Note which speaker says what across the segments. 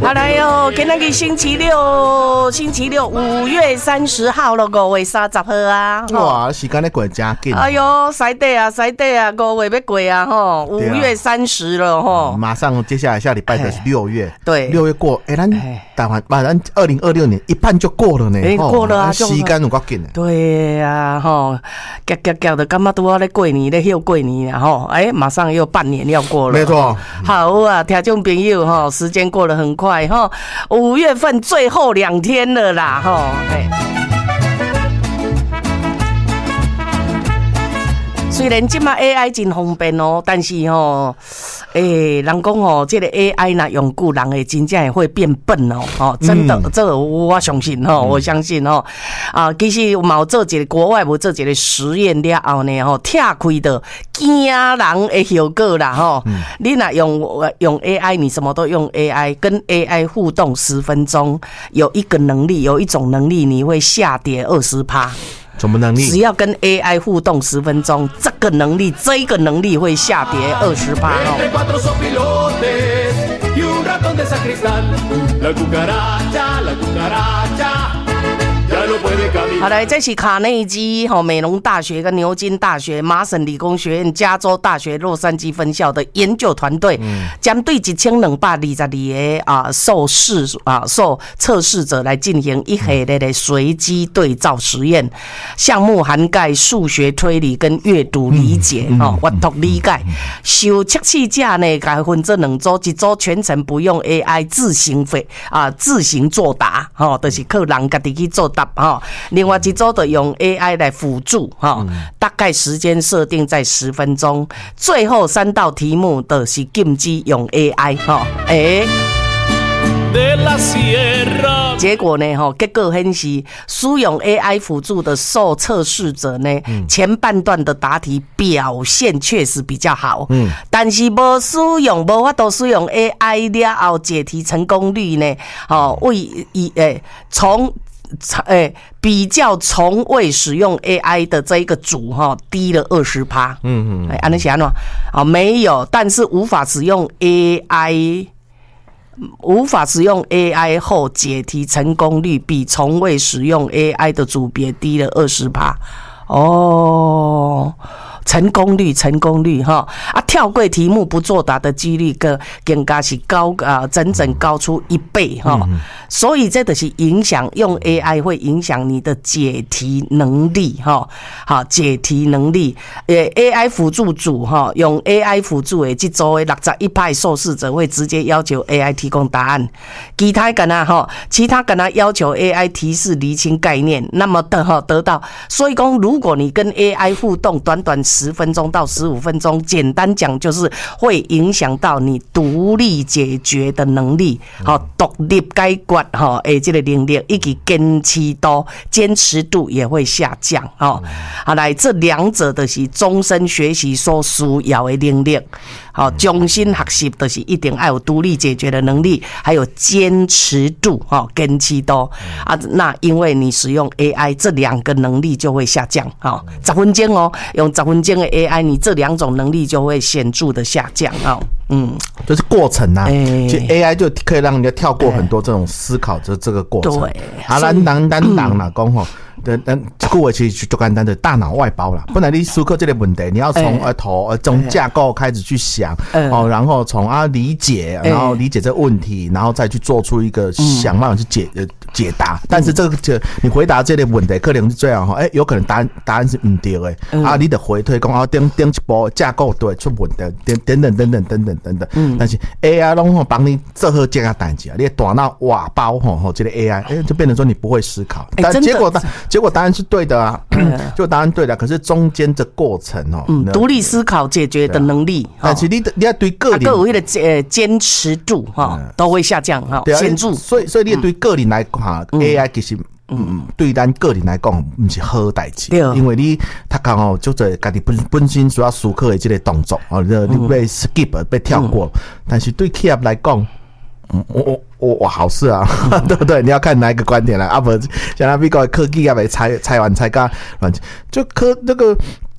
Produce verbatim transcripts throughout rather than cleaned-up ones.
Speaker 1: 好来哟，今天个星期六，星期六五月三十号了，五月三十号啊！
Speaker 2: 哇，时间咧过真紧。
Speaker 1: 哎呦，塞地啊，塞地啊，五月要过啊，吼，五月三十了，吼。
Speaker 2: 马上接下来下礼拜的是六月，
Speaker 1: 对，
Speaker 2: 六月过，哎，咱台湾，把咱二零二六年一半就过了呢，
Speaker 1: 哎，过了啊，
Speaker 2: 时间有够紧的。
Speaker 1: 对呀，吼，夹夹夹的，感觉都要咧过年咧，休过年啊，吼，哎，马上又半年要过了，
Speaker 2: 没错。
Speaker 1: 好啊，听众朋友，吼，时间过得很快，吼，五月份最后两天了啦，吼，哎。虽然现在 A I 真方便哦，但是吼，诶、欸，人讲吼，这个 A I 呢用久，人会真正会变笨哦，哦，真的，嗯、这个我相信吼，我相信吼，啊，其实冇做一个国外冇做一个实验了后呢，吼，拆开的惊人的效果啦，吼、嗯，你若用用 A I， 你什么都用 A I， 跟 A I 互动十分钟，有一个能力，有一种能力，你会下跌二十趴。
Speaker 2: 什么能力？
Speaker 1: 只要跟 A I 互动十分钟，这个能力，这一个能力会下跌二十趴哦。好来，这是卡内基、美容大学跟牛津大学、麻省理工学院、加州大学洛杉矶分校的研究团队，针对一千两百二十二个啊受试啊受测试者来进行一系列的随机对照实验，项目涵盖数学推理跟阅读理解、哦阅读理解。受测试者呢，该分这两组，一组全程不用 A I 自行飞啊自行作答，哦，就是靠人家己去作答。哦，另外一组的用 A I 来辅助，哈、嗯，大概时间设定在十分钟。最后三道题目的是禁止用 A I， 哈，哎。结果呢？哈，结果显示，使用 A I 辅助的受测试者呢，嗯、前半段的答题表现确实比较好，嗯，但是无使用，无法度使用 A I 了后，解题成功率呢，哦，为以诶从。诶、欸，比较从未使用 A I 的这一个组哈，低了二十趴。嗯嗯，哎，安尼是安怎？啊，没有，但是无法使用 A I， 无法使用 A I 后解题成功率比从未使用 A I 的组别低了二十趴。哦。成功率，成功率哈啊！跳过题目不作答的几率更更加是高啊，整整高出一倍哈。嗯、所以这就是影响用 A I 会影响你的解题能力哈。好，解题能力，呃 ，A I 辅助组哈，用 A I 辅助的这组的六十一派受试者会直接要求 A I 提供答案，其他跟他哈，其他跟他要求 A I 提示厘清概念，那么的哈得到。所以讲，如果你跟 A I 互动，短短十分钟到十五分钟，简单讲就是会影响到你独立解决的能力，好，独立解决哈，诶，这个能力以及坚持度、坚持度也会下降，哈，好来，这两者都是终身学习所需要的能力，好，终身学习都是一定要有独立解决的能力，还有坚持度，哈，坚持度啊，那因为你使用 A I， 这两个能力就会下降，哈，十分钟哦，用十分钟的 A I， 你这两种能力就会显著的下降啊，嗯，
Speaker 2: 这是过程啊，欸、其实 A I 就可以让人家跳过很多这种思考的这个过程。对，啊，咱咱咱人啦讲吼，咱咱这句话其实就简单的大脑外包啦。本来你思考这个问题，你要从呃头呃从架构开始去想，欸、哦，然后从啊理解，然后理解这个问题，然后再去做出一个想办法去解呃解答。但是这个就你回答这类问题，可能是这样哈，哎、欸，有可能答案答案是唔对的，嗯、啊，你得回推讲啊，顶顶一步架构对出问题，等等等等等等等等。嗯，但是 A I 拢吼帮你做好这个代志啊，你的大脑瓦包吼吼，这个 A I， 哎、欸，就变成说你不会思考，但结果答结果答案是对的啊，结果答案对的，可是中间这过程哦，
Speaker 1: 嗯，独立思考解决的能力，
Speaker 2: 但是你你要对个人，
Speaker 1: 各有的呃坚持度哈都会下降哈，显著。
Speaker 2: 所以所以你对个人来讲 ，A I 其实。嗯，对咱个人来讲，不是好代志，因为你他讲哦，就在家己本本身需要思考的这个动作哦，你被 skip 被跳过，嗯、但是对企业来讲，嗯，我我我我好事啊，嗯、对不对？你要看哪一个观点来啊？不，像那美国科技业被拆拆完拆干乱，就科那个。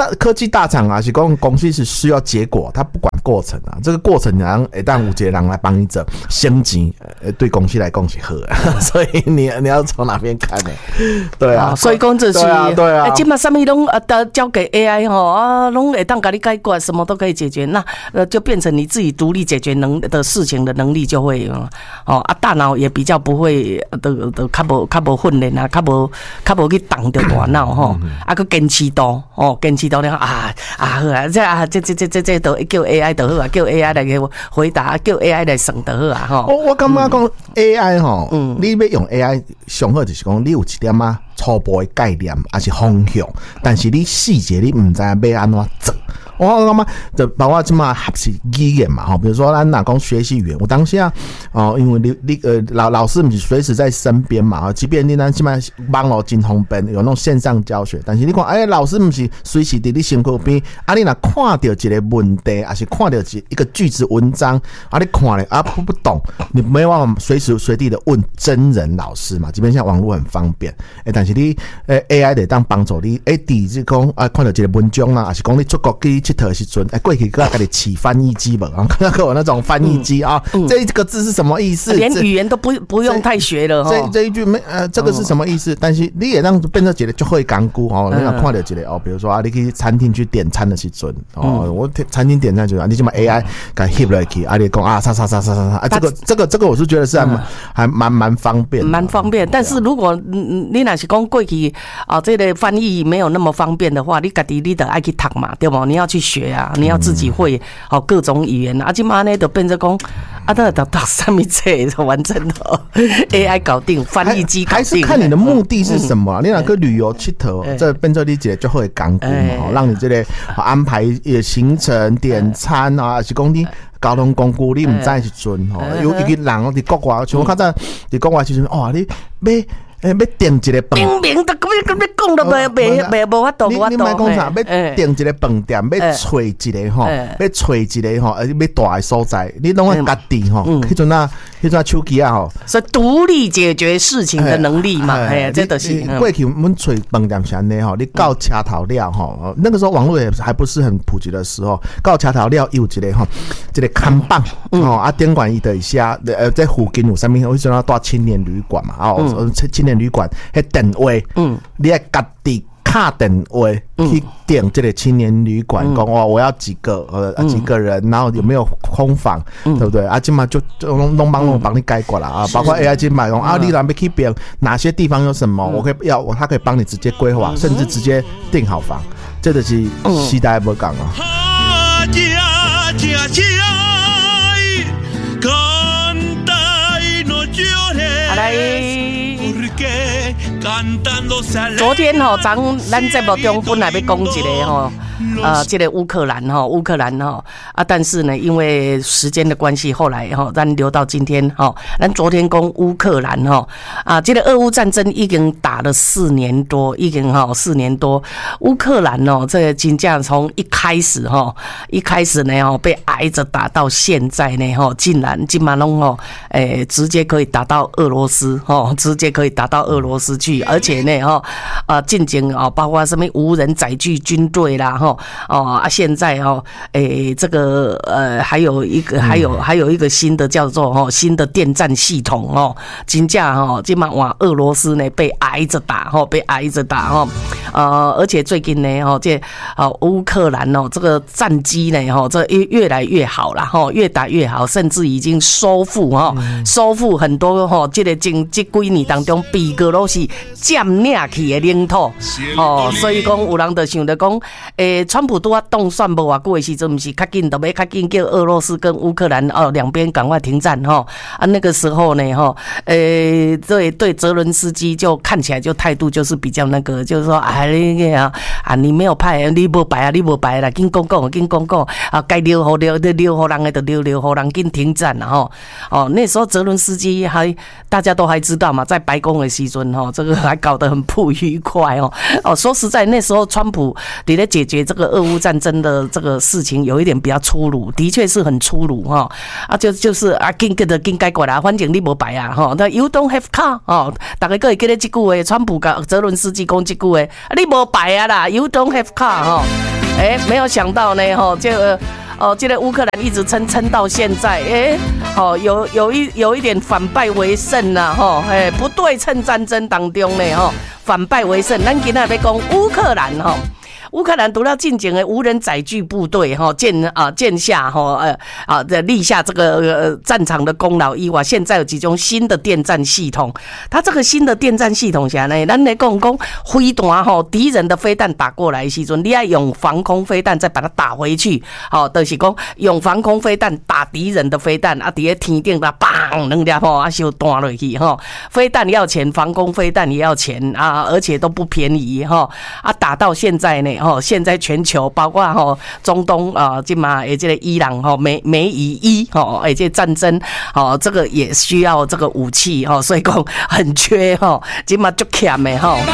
Speaker 2: 大科技大厂啊，是讲公司是需要结果，他不管过程啊。这个过程然后一旦有一个人来帮你做升级，呃，对公司来讲是好的，所以你你要从哪边看呢？对啊，
Speaker 1: 所以讲这是
Speaker 2: 对啊，对啊，
Speaker 1: 今嘛什么拢啊都交给 A I 吼啊，拢会当给你解决，什么都可以解决，那呃就变成你自己独立解决能的事情的能力就会哦啊，大脑也比较不会的的较无较无训练啊，较无较无去动着大脑吼，啊个坚持度哦，坚持度了啊啊好啊，这啊这这这这这都叫 A I 就好啊，叫 A I 来给我回答，叫 A I 来算就好啊吼。
Speaker 2: 我我感觉讲 A I 吼，嗯，你要用 A I 上好就是讲你有一点啊初步的概念还是方向，但是你细节你唔知要安怎做。我感觉就包括即嘛学习语言嘛，吼，比如说咱哪讲学习语言，我当下哦，因为你你呃老老师不是随时在身边嘛，即便你咱即嘛网络真方便，有那种线上教学，但是你看，哎，老师不是随时伫你身躯边，啊，你若看到一个问题，还是看到一个句子文章，啊，你看了啊不不懂，你没办法随时随地的问真人老师嘛，即便现在网络很方便，哎，但是你呃 A I 得当帮助你，哎，第是讲啊，看到一个文章啊，还是讲你出国去佚佗时阵，哎，过去个给你起翻译机吧，啊，那个有那种翻译机啊，嗯嗯、这个字是什么意思？
Speaker 1: 连语言都不不用太学了哈。
Speaker 2: 这这一句没呃，这个是什么意思？嗯、但是你也让变成一个就会讲古哦，你若看到一个哦，比如说啊，你去餐厅去点餐的时阵哦，嗯、我餐厅点餐就啊，你就把 A I 给 hit 落去，啊，你讲啊，啥啥啥啥啥啊，这个这个这个我是觉得是还蛮还蛮蛮方便，
Speaker 1: 蛮方便。但是如果你若是讲过去啊，这个翻译没有那么方便的话，你家己你得爱去读嘛，对不？你要去学啊，你要自己会好各种语言啊，今嘛呢就变成讲啊，那到到上面这完成了 A I 搞定，翻译机搞定，
Speaker 2: 还是看你的目的是什么、啊？嗯、你哪个旅游佚佗，嗯、这变成你姐就会讲古嘛，让你这里安排行程、点餐啊，还是讲你交通工具你唔知时阵吼，有一个人伫国外，像我较早伫国外时阵，哇，你买。诶，要订一个饭，
Speaker 1: 明明都咁样咁样讲都袂袂袂无法度，无法度。
Speaker 2: 你你莫讲啥，要订一个饭店，要找一个吼，要找一个吼，而且要大的所在，你拢要家己吼。迄阵啊，迄阵手机啊吼，
Speaker 1: 是独立解决事情的能力嘛？哎，这都是。
Speaker 2: 过去我们找饭店是安尼吼，你到车头了吼，那个时候网络也还不是很普及的时候，到车头了有一个吼，一个看板哦，啊，顶管伊的写，呃，在附近有啥物？我想要住青年旅馆嘛，哦，青年旅馆，迄电话，嗯，你要家己打电话去订这个青年旅馆，讲哇，我要几个呃几个人，然后有没有空房，对不对？啊，今嘛就就弄弄帮弄帮你解决了啊，包括 A I 今嘛用啊，你那边去订哪些地方有什么，我可以要我，他可以帮你直接规划，甚至直接订好房，这就是时代不讲啊。
Speaker 1: 来，昨天吼，咱咱节目中本来要讲一个吼，呃，这个乌克兰哈，乌克兰哈啊，但是呢，因为时间的关系，后来哈，咱留到今天哈，咱昨天讲乌克兰哈啊，这个俄乌战争已经打了四年多，已经哈四年多，乌克兰哦，这个真正从一开始哈，一开始呢哈被挨着打到现在呢哈，竟然今嘛拢吼，诶，直接可以打到俄罗斯哈，直接可以打到俄罗斯去，而且呢哈啊，进行啊，包括什么无人载具军队啦哈。哦啊，现在哦，诶，这个呃，还有一个，还有还有一个新的叫做哦，新的电战系统哦，真正哦，今嘛往俄罗斯呢被挨着打哈，被挨着打哈，呃，而且最近呢哦，这哦乌克兰哦，这个战机呢哈，这越越来越好了哈，越打越好，甚至已经收复哈，收复很多哈，这个经这几年当中被俄罗斯占领去的领土哦，所以讲有人就想着讲，诶。川普都要动算不啊？过的时阵不是较紧，都要较紧叫俄罗斯跟乌克兰哦两边赶快停战哈啊！那个时候呢哈，呃，对对，泽伦斯基就看起来就态度就是比较那个，就是说啊，你啊啊，你没有派，你无派啊，你无派啦，紧讲讲，紧讲讲啊，该留好留留好人的就留留好人，紧停战了哈哦。那时候泽伦斯基还大家都还知道嘛，在白宫的时阵哈，这个还搞得很不愉快哦哦。说实在，那时候川普你在解决决这个俄乌战争的这个事情有一点比较粗鲁，的确是很粗鲁哈啊，就就是啊，紧个的紧改过来，反正你无白啊哈，那 you don't have car 哦，大家可以记得这句话，川普跟泽伦斯基讲这句话，你无白啊啦 ，you don't have car 哈，哎，没有想到呢哈，这个。哦，这个乌克兰一直撑撑到现在，哎，哦，有有一有一点反败为胜呐，哈，哎，不对称战争当中呢，哈，反败为胜。咱今天要讲乌克兰哈。乌克兰除了进前的无人载具部队哈建啊建下哈呃啊的立下这个呃战场的功劳以外，现在有几种新的电战系统。它这个新的电战系统下呢，咱来讲讲飞弹哈，敌人的飞弹打过来的时阵，你要用防空飞弹再把它打回去，好，就是讲用防空飞弹打敌人的飞弹啊，伫咧天顶啦，砰两粒吼啊，就弹落去哈。飞弹要钱，防空飞弹也要钱啊，而且都不便宜哈啊，打到现在呢。哦，现在全球包括哈中东啊，今嘛诶这个伊朗哈美美以伊哈诶这战争哦，这个也需要这个武器哈，所以讲很缺哈，今嘛就欠的哈。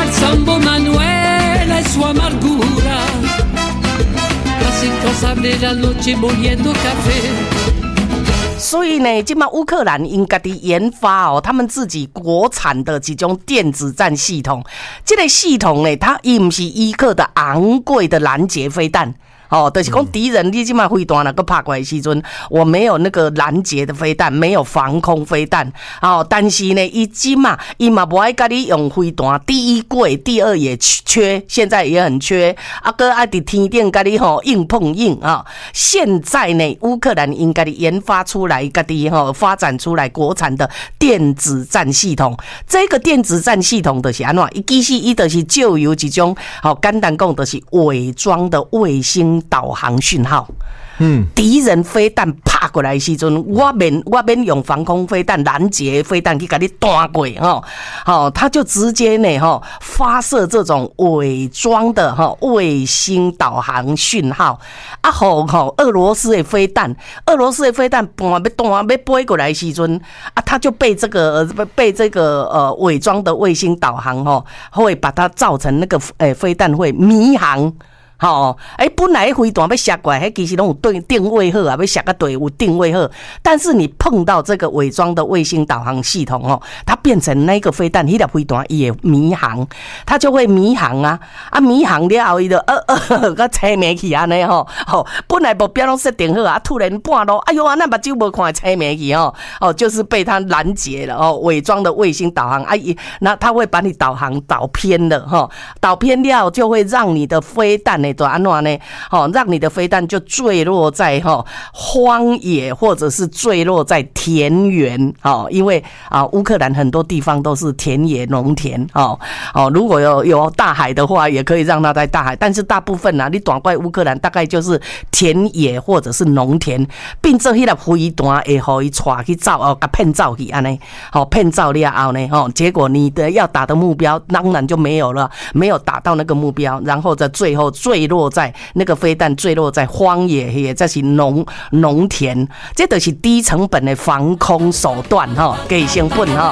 Speaker 1: 所以呢，今嘛乌克兰应该的研发哦，他们自己国产的几种电子战系统。这个系统呢，它也不是依靠的昂贵的拦截飞弹。哦，就是讲敌人你即马飞弹那个拍过来的时阵，我没有那个拦截的飞弹，没有防空飞弹。哦，但是呢，伊即马伊嘛不爱跟你用飞弹，第一贵，第二也缺，现在也很缺。啊，哥爱伫天顶跟你吼硬碰硬啊！现在呢，乌克兰应该研发出来，家己吼发展出来国产的电子战系统。这个电子战系统就是安怎？伊其实伊就是就有一种，好简单讲，就是伪装的卫星导航讯号。嗯，敌人飞弹拍过来的时阵，我免我免用防空飞弹拦截飞弹去给你弹过哈，好，他就直接呢哈发射这种伪装的哈卫星导航讯号啊，好好，俄罗斯的飞弹，俄罗斯的飞弹半要弹要飞过来的时阵啊，他就被这个被这个呃伪装的卫星导航哈，会把它造成那个诶飞弹会迷航。好，哎，本来飞弹要射过来，其实拢有对定位好啊，要射个对有定位好。但是你碰到这个伪装的卫星导航系统哦，它变成那个飞弹，那个飞弹也迷航，它就会迷航啊啊迷航了后，伊就呃呃个车迷去安尼吼，吼，本来目标拢设定好啊，突然半路，哎呦啊，那目睭无看车迷去哦，哦，就是被它拦截了哦，伪装的卫星导航，啊，那它会把你导航导偏了哈，导偏了就会让你的飞弹呢。安怎呢？哦，让你的飞弹就坠落在哈荒野，或者是坠落在田园哦，因为啊，乌克兰很多地方都是田野农田哦哦，如果有有大海的话，也可以让它在大海，但是大部分啊，你短怪乌克兰大概就是田野或者是农田，并且迄个飞弹会互伊带去走哦，甲骗走去安尼，好骗走了后呢，哦，结果你的要打的目标当然就没有了，没有打到那个目标，然后在最后坠落在那个飞弹坠落在荒野，也这是农农田，这都是低成本的防空手段哈，给成本哈。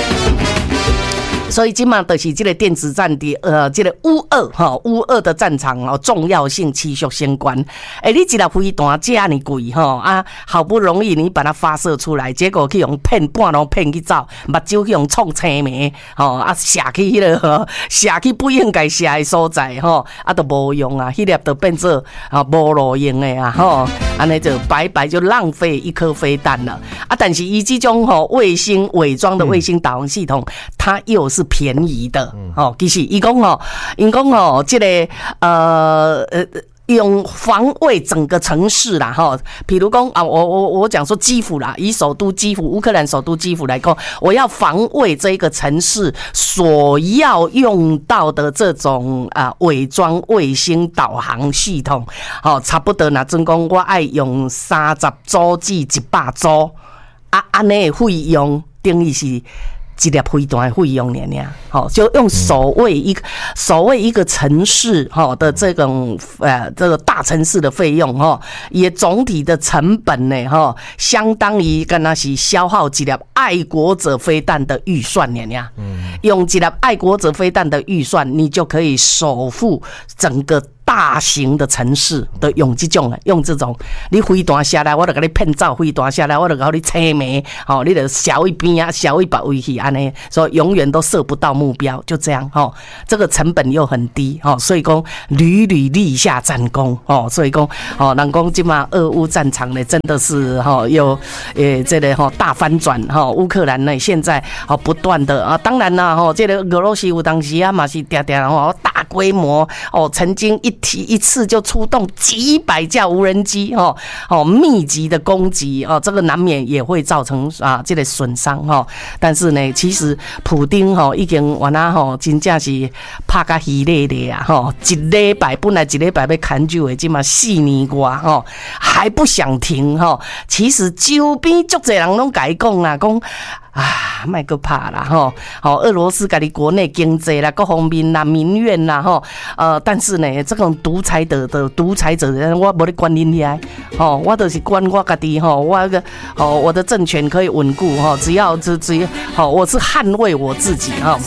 Speaker 1: 所以今嘛就是这个电子战的呃，这个乌俄哈乌俄的战场哦，重要性持续相关。哎，你一粒飞弹这样贵哈啊，好不容易你把它发射出来，结果去用骗半路骗去走，目睭去用冲青迷哦啊，射去迄个射去不应该射的所在吼，啊都无用啊，迄粒就变做啊无路用的啊吼，安尼就白白就浪费一颗飞弹了啊。但是伊这种吼卫星伪装的卫星导航系统，它又是便宜的哦，其实伊讲哦，伊讲哦，这个呃呃。用防卫整个城市啦，哈，比如讲啊，我我我讲说基辅啦，以首都基辅，乌克兰首都基辅来讲，我要防卫这个城市所要用到的这种啊伪装卫星导航系统，好，差不多那真讲我爱用三十组至一百组，啊，安尼的费用等于是。一粒飞弹的费用呢？呢，好，就用守卫一个守卫一个城市哈的这种呃这个大城市的费用哈，也总体的成本呢哈，相当于跟那是消耗一粒爱国者飞弹的预算呢呢。嗯，用一粒爱国者飞弹的预算，你就可以守护整个大大型的城市的用这种用这种，你飞弹下来，我就给你骗走；飞弹下来，我就给你车眉，哦，你就小一边啊，小一把位去安尼，所以永远都射不到目标，就这样哦。这个成本又很低哦，所以讲屡屡立下战功哦，所以讲哦，人讲今嘛俄乌战场呢，真的是哈、哦、有诶这个哈、哦、大翻转哈、哦，乌克兰呢现在哦不断的啊，当然啦哈、哦，这个俄罗斯有当时啊嘛是定定哦大规模哦，曾经一提一次就出动几百架无人机哦哦密集的攻击哦，这个难免也会造成啊这个损伤哈、哦。但是呢，其实普丁哈、哦、已经完啦哈，真正是拍甲稀咧咧啊哈，一礼拜本来一礼拜要砍酒的，今嘛四年外哈还不想停哈。其实周边足侪人拢甲伊讲啦，讲。啊，莫阁怕啦吼！好，俄罗斯家己国内经济啦，各方面啦，民怨啦吼，呃，但是呢，这种独裁者的独裁者的，我无咧管恁遐，吼，我就是管我家己吼，我个吼，我的政权可以稳固吼，只要只只，吼，我是捍卫我自己哈。